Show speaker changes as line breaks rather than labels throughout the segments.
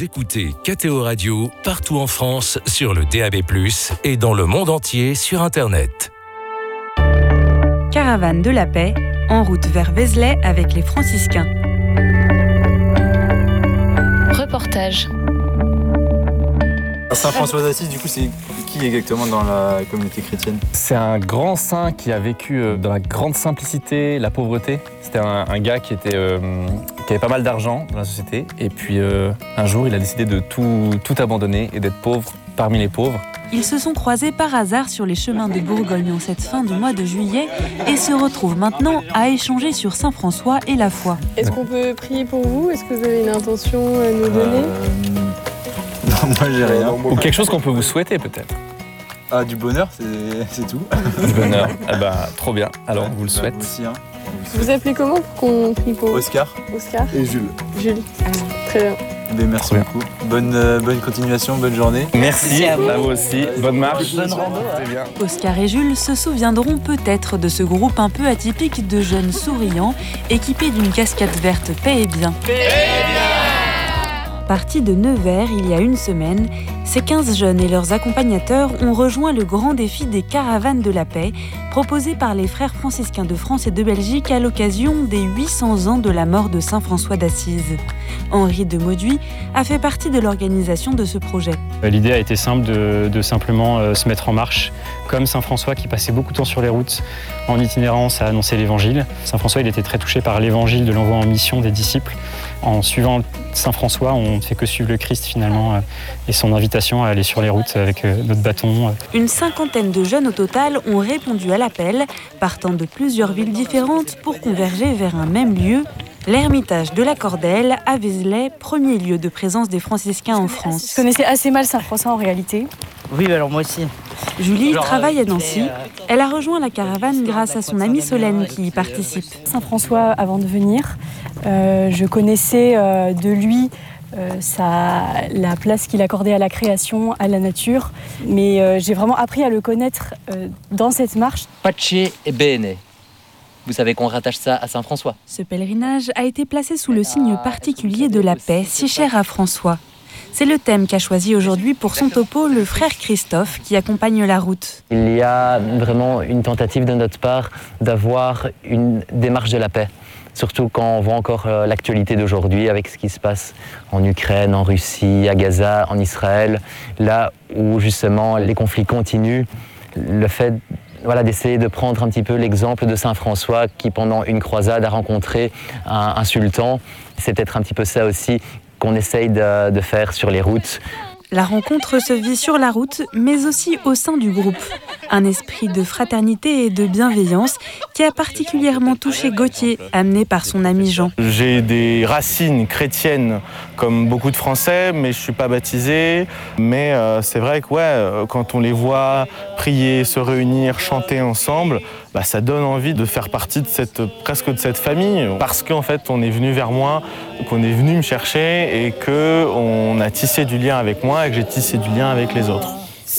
Vous écoutez KTO Radio partout en France sur le DAB+, et dans le monde entier sur Internet.
Caravane de la paix, en route vers Vézelay avec les franciscains.
Reportage.
Saint François d'Assise, du coup, c'est qui exactement dans la communauté chrétienne?
C'est un grand saint qui a vécu dans la grande simplicité, la pauvreté. C'était un gars qui avait pas mal d'argent dans la société. Et puis un jour, il a décidé de tout abandonner et d'être pauvre parmi les pauvres.
Ils se sont croisés par hasard sur les chemins de Bourgogne en cette fin de mois de juillet et se retrouvent maintenant à échanger sur Saint François et la foi.
Est-ce qu'on peut prier pour vous? Est-ce que vous avez une intention à nous donner?
Non, moi j'ai rien.
Ou quelque chose qu'on peut vous souhaiter peut-être.
Ah, du bonheur, c'est tout.
Du bonheur. Ah bah, trop bien. Alors, on vous le souhaite.
Moi aussi, hein.
Vous appelez comment pour qu'on prie pour vous?
Oscar.
Oscar
Et Jules.
Jules. Très bien.
Ben, merci beaucoup. Bonne continuation, bonne journée.
Merci à vous aussi. Bonne marche.
Bonne rando.
C'est bien.
Oscar et Jules se souviendront peut-être de ce groupe un peu atypique de jeunes souriants, équipés d'une casquette verte paix et bien. Partis de Nevers il y a une semaine, ces 15 jeunes et leurs accompagnateurs ont rejoint le grand défi des caravanes de la paix, proposé par les frères franciscains de France et de Belgique à l'occasion des 800 ans de la mort de Saint François d'Assise. Henri de Mauduit a fait partie de l'organisation de ce projet.
L'idée a été simple de simplement se mettre en marche, comme Saint François qui passait beaucoup de temps sur les routes en itinérance à annoncer l'évangile. Saint François il était très touché par l'évangile de l'envoi en mission des disciples. En suivant Saint François, on ne fait que suivre le Christ finalement et son invitation à aller sur les routes avec notre bâton.
Une cinquantaine de jeunes au total ont répondu à l'appel, partant de plusieurs villes différentes pour converger vers un même lieu, l'Ermitage de la Cordelle à Vézelay, premier lieu de présence des franciscains en France.
Je connaissais assez mal Saint François en réalité.
Oui, alors moi aussi.
Julie travaille à Nancy. Elle a rejoint la caravane grâce à son amie Solène qui y participe.
Saint François, avant de venir, je connaissais de lui la place qu'il accordait à la création, à la nature. Mais j'ai vraiment appris à le connaître dans cette marche.
Pace e bene. Vous savez qu'on rattache ça à Saint François.
Ce pèlerinage a été placé sous le signe particulier de la paix, si cher à François. C'est le thème qu'a choisi aujourd'hui pour son topo le frère Christophe qui accompagne la route.
Il y a vraiment une tentative de notre part d'avoir une démarche de la paix. Surtout quand on voit encore l'actualité d'aujourd'hui avec ce qui se passe en Ukraine, en Russie, à Gaza, en Israël, là où justement les conflits continuent. Le fait d'essayer de prendre un petit peu l'exemple de Saint François qui pendant une croisade a rencontré un sultan, c'est peut-être un petit peu ça aussi qu'on essaye de faire sur les routes.
La rencontre se vit sur la route, mais aussi au sein du groupe. Un esprit de fraternité et de bienveillance qui a particulièrement touché Gauthier, amené par son ami Jean.
J'ai des racines chrétiennes comme beaucoup de Français, mais je ne suis pas baptisé. Mais c'est vrai que quand on les voit prier, se réunir, chanter ensemble, ça donne envie de faire partie de presque de cette famille. Parce qu'en fait, on est venu vers moi, qu'on est venu me chercher et qu'on a tissé du lien avec moi et que j'ai tissé du lien avec les autres.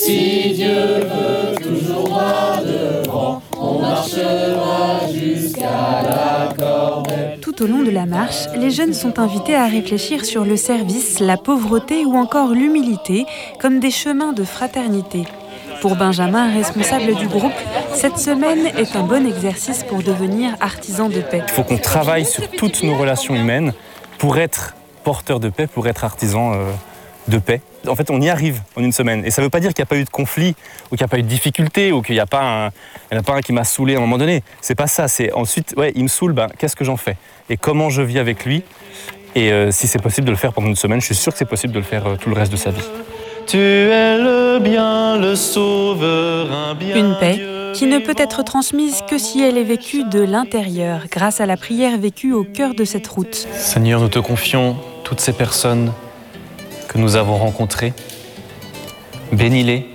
Si Dieu veut toujours droit devant, on marchera jusqu'à la Cordelle.
Tout au long de la marche, les jeunes sont invités à réfléchir sur le service, la pauvreté ou encore l'humilité comme des chemins de fraternité. Pour Benjamin, responsable du groupe, cette semaine est un bon exercice pour devenir artisan de paix.
Il faut qu'on travaille sur toutes nos relations humaines pour être porteur de paix, pour être artisan de paix. En fait, on y arrive en une semaine. Et ça ne veut pas dire qu'il n'y a pas eu de conflit, ou qu'il n'y a pas eu de difficulté, ou qu'il n'y en a pas un qui m'a saoulé à un moment donné. C'est pas ça. C'est ensuite, il me saoule, qu'est-ce que j'en fais? Et comment je vis avec lui? Et si c'est possible de le faire pendant une semaine, je suis sûr que c'est possible de le faire tout le reste de sa vie.
Tu es le bien, le sauveur, un bien.
Une paix qui ne peut être transmise que si elle est vécue de l'intérieur, grâce à la prière vécue au cœur de cette route.
Seigneur, nous te confions toutes ces personnes que nous avons rencontrées. Bénis-les,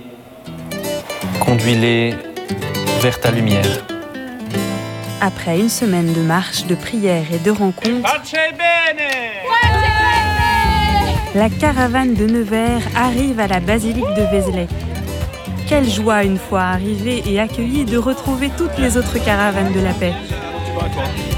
conduis-les vers ta lumière.
Après une semaine de marche, de prière et de rencontres, la caravane de Nevers arrive à la basilique de Vézelay. Quelle joie, une fois arrivée et accueillie, de retrouver toutes les autres caravanes de la paix.